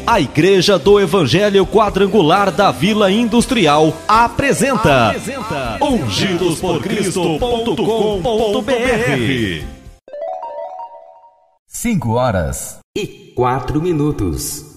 A Igreja do Evangelho Quadrangular da Vila Industrial apresenta ungidosporcristo.com.br. 5 horas e 4 minutos.